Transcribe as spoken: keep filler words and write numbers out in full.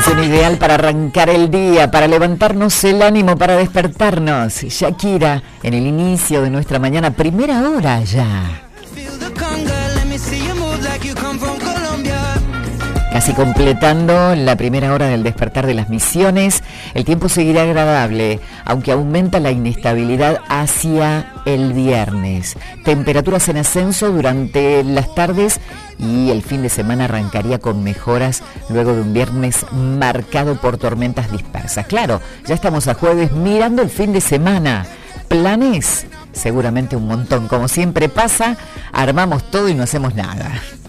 canción ideal para arrancar el día, para levantarnos el ánimo, para despertarnos. Shakira, en el inicio de nuestra mañana, primera hora ya. Casi completando la primera hora del despertar de las Misiones. El tiempo seguirá agradable, aunque aumenta la inestabilidad hacia el viernes. Temperaturas en ascenso durante las tardes y el fin de semana arrancaría con mejoras luego de un viernes marcado por tormentas dispersas. Claro, ya estamos a jueves mirando el fin de semana. ¿Planes? Seguramente un montón. Como siempre pasa, armamos todo y no hacemos nada.